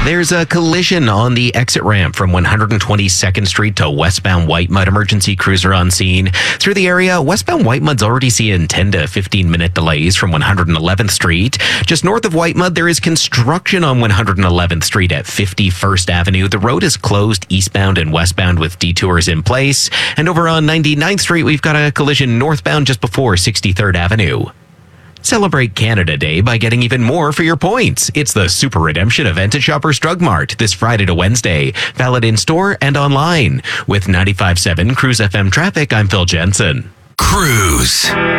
There's a collision on the exit ramp from 122nd Street to westbound Whitemud. Emergency cruiser on scene. Through the area, westbound Whitemud's already seeing 10 to 15-minute delays from 111th Street. Just north of Whitemud, there is construction on 111th Street at 51st Avenue. The road is closed eastbound and westbound with detours in place. And over on 99th Street, we've got a collision northbound just before 63rd Avenue. Celebrate Canada Day by getting even more for your points. It's the Super Redemption event at Shoppers Drug Mart this Friday to Wednesday. Valid in store and online. With 95.7 Cruise FM traffic, I'm Phil Jensen. Cruise.